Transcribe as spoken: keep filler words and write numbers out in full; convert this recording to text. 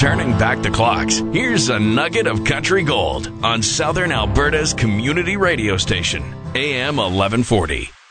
Turning back the clocks, here's a nugget of country gold on Southern Alberta's community radio station, A M eleven forty.